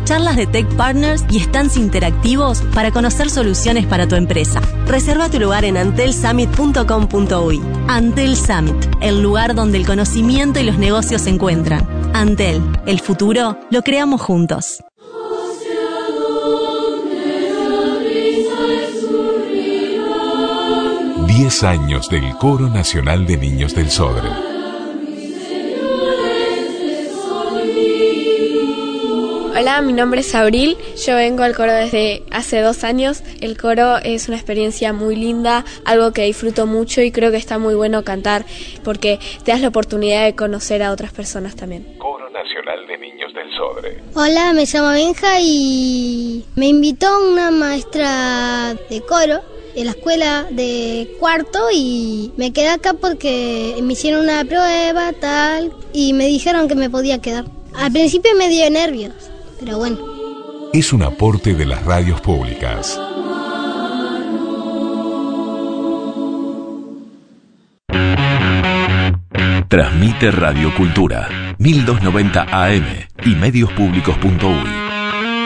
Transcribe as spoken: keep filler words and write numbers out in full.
charlas de Tech Partners y stands interactivos para conocer soluciones para tu empresa. Reserva tu lugar en antel summit punto com punto uy. Antel Summit, el lugar donde el conocimiento y los negocios se encuentran. Antel, el futuro lo creamos juntos. diez años del Coro Nacional de Niños del Sodre. Hola, mi nombre es Abril, yo vengo al coro desde hace dos años. El coro es una experiencia muy linda, algo que disfruto mucho y creo que está muy bueno cantar porque te das la oportunidad de conocer a otras personas también. Coro Nacional de Niños del Sodre. Hola, me llamo Benja y me invitó una maestra de coro de la escuela de cuarto y me quedé acá porque me hicieron una prueba tal y me dijeron que me podía quedar. Al principio me dio nervios, pero bueno. Es un aporte de las radios públicas. Transmite Radio Cultura, mil doscientos noventa A M y medios públicos punto uy.